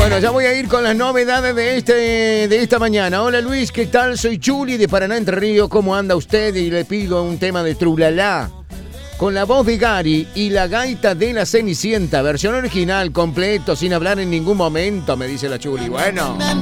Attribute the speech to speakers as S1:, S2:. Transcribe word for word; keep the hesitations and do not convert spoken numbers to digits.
S1: Bueno, ya voy a ir con las novedades de este de esta mañana. Hola Luis, ¿qué tal? Soy Chuli de Paraná, Entre Ríos. ¿Cómo anda usted? Y le pido un tema de Trulala con la voz de Gary y la gaita de la Cenicienta, versión original, completo, sin hablar en ningún momento, me dice la Chuli. Bueno.